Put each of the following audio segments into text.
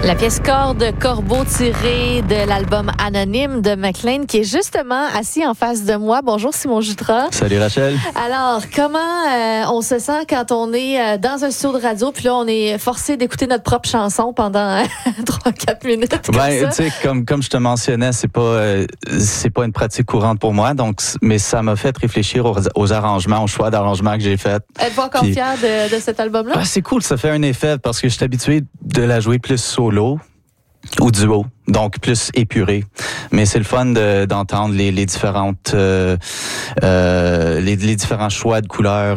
La pièce Corde Corbeau tirée de l'album Anonyme de McLean qui est justement assis en face de moi. Bonjour Simon Jutras. Salut Rachel. Alors, comment on se sent quand on est dans un studio de radio puis là on est forcé d'écouter notre propre chanson pendant 3-4 minutes comme ça? Tu sais, comme je te mentionnais, c'est pas une pratique courante pour moi, donc mais ça m'a fait réfléchir aux arrangements, au choix d'arrangements que j'ai fait. Êtes-vous encore fier de cet album-là? Ouais, c'est cool, ça fait un effet parce que je suis habitué de la jouer plus solo ou duo, donc plus épuré. Mais c'est le fun d'entendre les différentes les différents choix de couleurs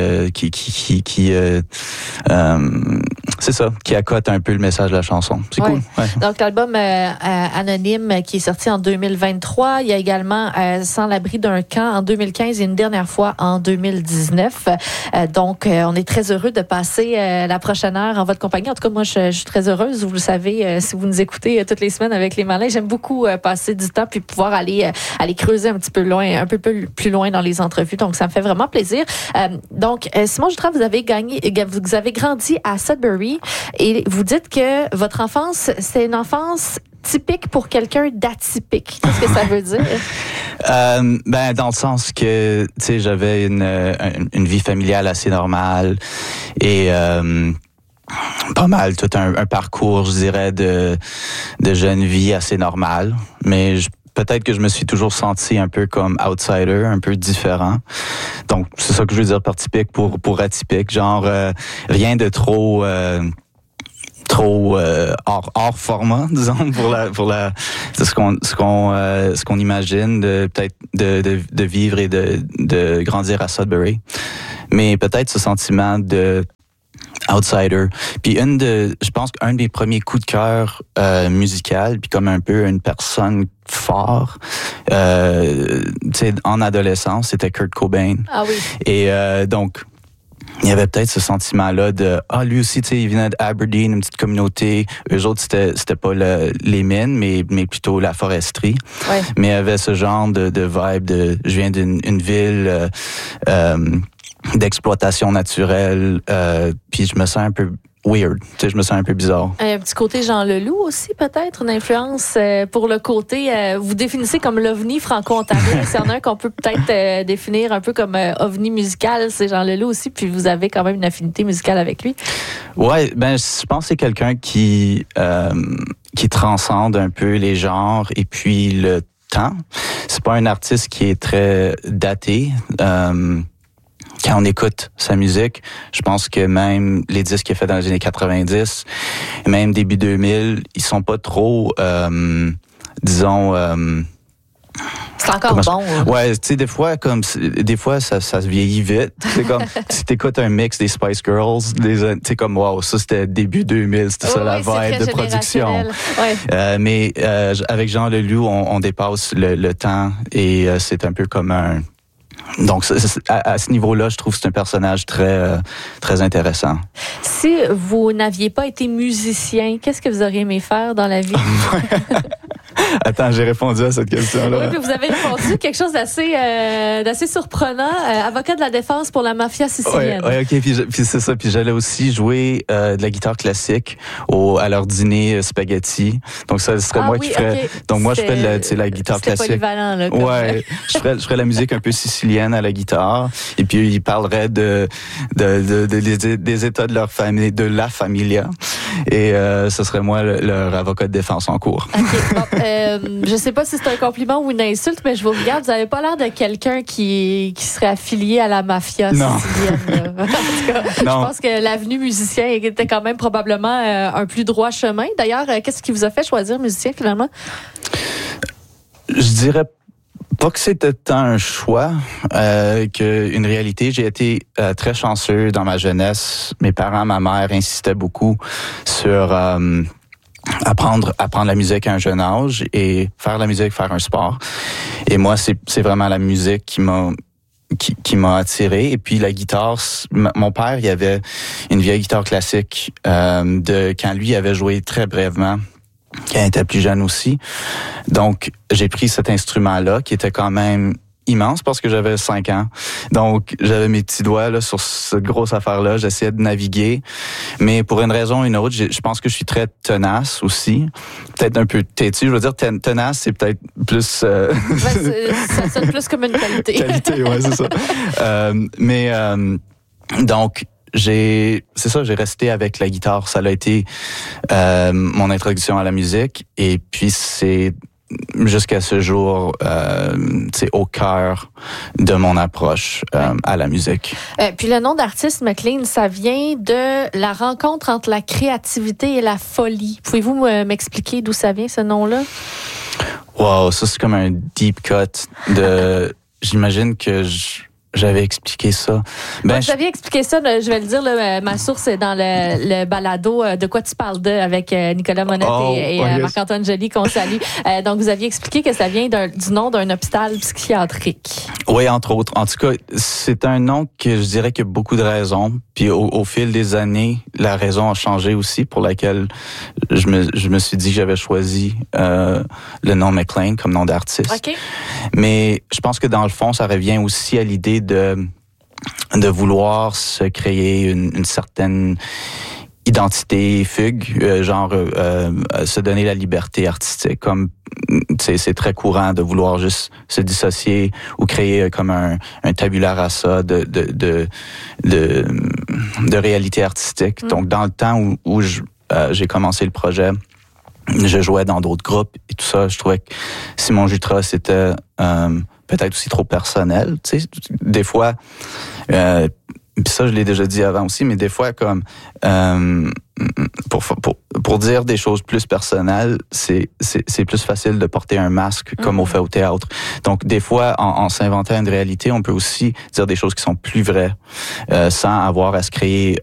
c'est ça, qui accotent un peu le message de la chanson. C'est cool. Ouais. Donc l'album Anonyme qui est sorti en 2023, il y a également Sans l'abri d'un camp en 2015 et une dernière fois en 2019. Donc on est très heureux de passer la prochaine heure en votre compagnie. En tout cas, moi je suis très heureuse, vous le savez, si vous nous écoutez toutes les semaines avec Les Malins. J'aime beaucoup passer du temps puis pouvoir aller creuser un petit peu loin, un peu plus loin dans les entrevues. Donc, ça me fait vraiment plaisir. Donc, Simon Jutras, vous avez grandi à Sudbury et vous dites que votre enfance, c'est une enfance typique pour quelqu'un d'atypique. Qu'est-ce que ça veut dire? Dans le sens que, tu sais, j'avais une vie familiale assez normale et pas mal, tout un parcours, je dirais, de jeune vie assez normal. Mais peut-être que je me suis toujours senti un peu comme outsider, un peu différent. Donc, c'est ça que je veux dire par typique pour atypique. Genre, rien de trop hors format, disons, ce qu'on imagine de vivre et de grandir à Sudbury. Mais peut-être ce sentiment de outsider. Puis je pense qu'un des premiers coups de cœur musical, puis comme un peu une personne fort, tu sais, en adolescence, c'était Kurt Cobain. Ah oui. Et donc, il y avait peut-être ce sentiment-là de lui aussi, tu sais, il venait d'Aberdeen, une petite communauté. Eux autres, c'était pas les mines, mais plutôt la foresterie. Ouais. Mais il y avait ce genre de vibe je viens d'une ville d'exploitation naturelle, puis je me sens un peu weird, tu sais, je me sens un peu bizarre. Un petit côté Jean Leloup aussi, peut-être, une influence pour le côté, vous définissez comme l'ovni franco-ontarien. C'est un qu'on peut peut-être définir un peu comme ovni musical, c'est Jean Leloup aussi, puis vous avez quand même une affinité musicale avec lui. Ouais, je pense que c'est quelqu'un qui transcende un peu les genres et puis le temps. C'est pas un artiste qui est très daté. Quand on écoute sa musique, je pense que même les disques qu'il a fait dans les années 90, même début 2000, ils sont pas trop, disons... c'est encore bon. Hein? Ouais, tu sais, des fois, ça se vieillit vite. C'est comme, si t'écoutes un mix des Spice Girls, tu sais, comme, wow, ça, c'était début 2000, c'était ça la vibe de production. Ouais. Mais avec Jean Leloup, on dépasse le temps et c'est un peu comme un... Donc, à ce niveau-là, je trouve que c'est un personnage très, très intéressant. Si vous n'aviez pas été musicien, qu'est-ce que vous auriez aimé faire dans la vie? Attends, j'ai répondu à cette question-là. Oui, puis vous avez répondu quelque chose d'assez surprenant. Avocat de la défense pour la mafia sicilienne. Oui, OK. Puis c'est ça. Puis j'allais aussi jouer de la guitare classique à leur dîner spaghetti. Donc ça serait moi qui ferais... Okay. Donc moi, je ferais la guitare classique. C'est polyvalent, là. Ouais. je ferais la musique un peu sicilienne à la guitare. Et puis ils parleraient des états de leur famille, de la familia. Et ce serait moi leur avocat de défense en cours. OK. Bon, je sais pas si c'est un compliment ou une insulte, mais je vous regarde, vous avez pas l'air de quelqu'un qui serait affilié à la mafia sicilienne. En tout cas, je pense que l'avenue musicien était quand même probablement un plus droit chemin. D'ailleurs, qu'est-ce qui vous a fait choisir musicien finalement? Je dirais pas que c'était tant un choix qu'une réalité. J'ai été très chanceux dans ma jeunesse. Mes parents, ma mère insistaient beaucoup sur apprendre la musique à un jeune âge et faire la musique, faire un sport. Et moi, c'est vraiment la musique qui m'a attiré. Et puis la guitare, mon père, il avait une vieille guitare classique de quand lui avait joué très brièvement, quand il était plus jeune aussi. Donc, j'ai pris cet instrument-là qui était quand même immense parce que j'avais 5 ans. Donc, j'avais mes petits doigts là, sur cette grosse affaire-là. J'essayais de naviguer. Mais pour une raison ou une autre, je pense que je suis très tenace aussi. Peut-être un peu têtu. Je veux dire, tenace, c'est peut-être plus... Ça sonne plus comme une qualité. Qualité, ouais, c'est ça. Donc, j'ai resté avec la guitare. Ça a été mon introduction à la musique. Et puis, c'est jusqu'à ce jour, c'est au cœur de mon approche à la musique. Puis le nom d'artiste McLean, ça vient de la rencontre entre la créativité et la folie. Pouvez-vous m'expliquer d'où ça vient, ce nom-là? Wow, ça c'est comme un deep cut de... J'imagine que j'avais expliqué ça. Vous aviez expliqué ça, je vais le dire, là, ma source est dans le balado De quoi tu parles de avec Nicolas Monette et Marc-Antoine Joly qu'on salue. Donc, vous aviez expliqué que ça vient du nom d'un hôpital psychiatrique. Oui, entre autres. En tout cas, c'est un nom que je dirais qu'il y a beaucoup de raisons. Puis au fil des années, la raison a changé aussi pour laquelle je me suis dit que j'avais choisi le nom McLean comme nom d'artiste. Okay. Mais je pense que dans le fond, ça revient aussi à l'idée de vouloir se créer une certaine identité fugue, se donner la liberté artistique. Comme c'est très courant de vouloir juste se dissocier ou créer comme un tabula rasa de réalité artistique. Donc dans le temps où j'ai commencé le projet, je jouais dans d'autres groupes et tout ça. Je trouvais que Simon Jutras c'était peut-être aussi trop personnel. Tu sais, des fois, puis ça je l'ai déjà dit avant aussi, mais des fois comme pour dire des choses plus personnelles, c'est plus facile de porter un masque comme on fait au théâtre. Donc des fois, en s'inventant une réalité, on peut aussi dire des choses qui sont plus vraies sans avoir à se créer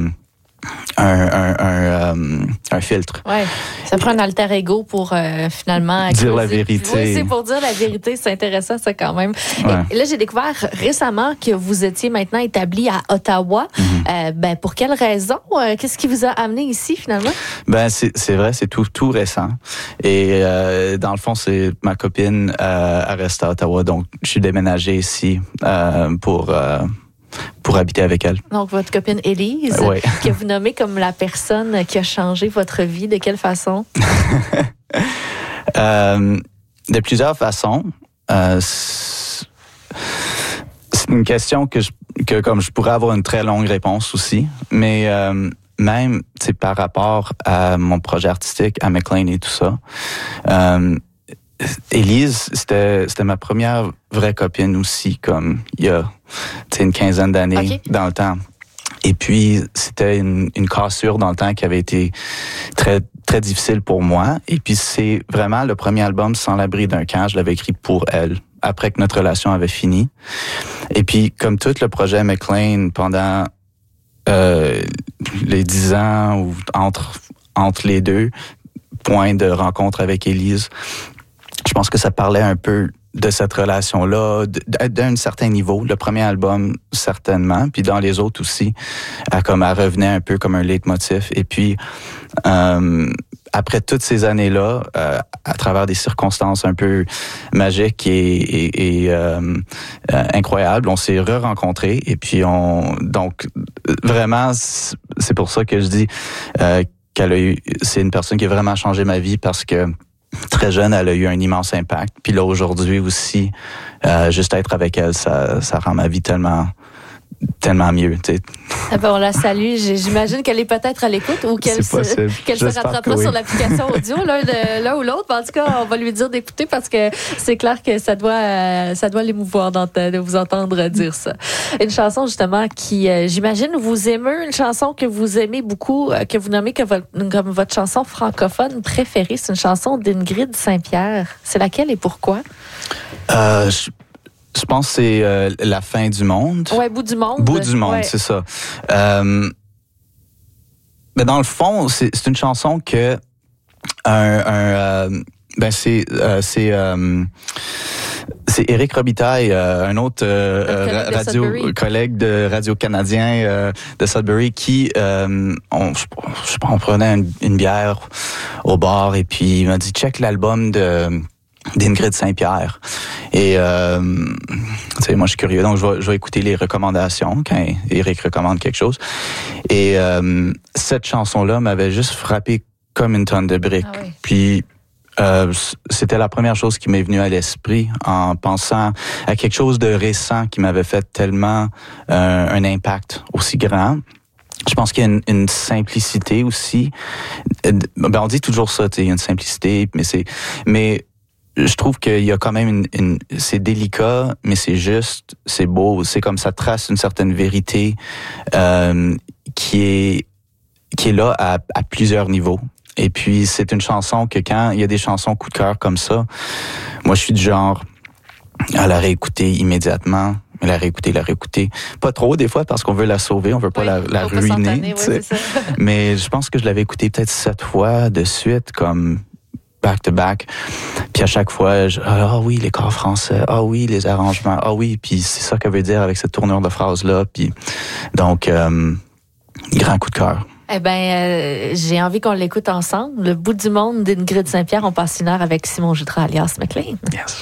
un filtre. Ouais, ça prend un alter ego pour finalement dire la vérité. Oui, c'est pour dire la vérité, c'est intéressant ça quand même. Ouais. Et là, j'ai découvert récemment que vous étiez maintenant établi à Ottawa. Pour quelle raison? Qu'est-ce qui vous a amené ici finalement? C'est vrai, c'est tout récent. Et dans le fond, c'est ma copine elle reste à Ottawa, donc je suis déménagé ici pour habiter avec elle. Donc, votre copine Élise, que vous nommez comme la personne qui a changé votre vie, de quelle façon? De plusieurs façons. C'est une question que comme je pourrais avoir une très longue réponse aussi, mais même par rapport à mon projet artistique, à McLean et tout ça, Élise, c'était ma première vraie copine aussi, comme il y a une quinzaine d'années dans le temps. Et puis, c'était une cassure dans le temps qui avait été très, très difficile pour moi. Et puis, c'est vraiment le premier album, Sans l'abri d'un camp, je l'avais écrit pour elle, après que notre relation avait fini. Et puis, comme tout le projet McLean, pendant les 10 ans ou entre les deux points de rencontre avec Élise, je pense que ça parlait un peu de cette relation-là, d'un certain niveau. Le premier album, certainement, puis dans les autres aussi, elle revenait un peu comme un leitmotiv. Et puis, après toutes ces années-là, à travers des circonstances un peu magiques et incroyables, on s'est re-rencontrés. Et puis, donc, vraiment, c'est pour ça que je dis c'est une personne qui a vraiment changé ma vie parce que très jeune, elle a eu un immense impact. Puis là, aujourd'hui aussi, juste être avec elle, ça rend ma vie tellement mieux. On la salue. J'imagine qu'elle est peut-être à l'écoute ou qu'elle se rattrapera sur l'application audio, l'un ou l'autre. En tout cas, on va lui dire d'écouter parce que c'est clair que ça doit l'émouvoir de vous entendre dire ça. Une chanson, justement, qui, j'imagine, vous aimez, une chanson que vous aimez beaucoup, que vous nommez comme votre chanson francophone préférée. C'est une chanson d'Ingrid Saint-Pierre. C'est laquelle et pourquoi? Je pense que c'est La fin du monde. Ouais, Bout du monde. Bout du monde, c'est ça. Mais dans le fond, c'est une chanson que c'est Éric Robitaille, un autre collègue de Radio-Canadien de Sudbury qui, on prenait une bière au bar et puis il m'a dit check l'album de d'Ingrid Saint-Pierre. Et tu sais, moi je suis curieux, donc je vais écouter les recommandations quand Éric recommande quelque chose. Et cette chanson-là m'avait juste frappé comme une tonne de briques. Ah oui. Puis c'était la première chose qui m'est venue à l'esprit en pensant à quelque chose de récent qui m'avait fait tellement un impact aussi grand. Je pense qu'il y a une simplicité aussi. Ben on dit toujours ça, tu sais, il y a une simplicité, mais je trouve qu'il y a quand même c'est délicat, mais c'est juste, c'est beau, c'est comme ça trace une certaine vérité qui est là à plusieurs niveaux. Et puis c'est une chanson que quand il y a des chansons coup de cœur comme ça, moi je suis du genre à la réécouter immédiatement. La réécouter. Pas trop, des fois, parce qu'on veut la sauver, on veut pas la ruiner. Oui, mais je pense que je l'avais écoutée peut-être 7 fois de suite, comme back-to-back. Puis à chaque fois, oui, les chors français, oui, les arrangements, oui, puis c'est ça qu'elle veut dire avec cette tournure de phrase-là. Puis donc, grand coup de cœur. Eh bien, j'ai envie qu'on l'écoute ensemble. Le bout du monde d'Ingrid Saint-Pierre, on passe une heure avec Simon Jutras alias McLean. Yes.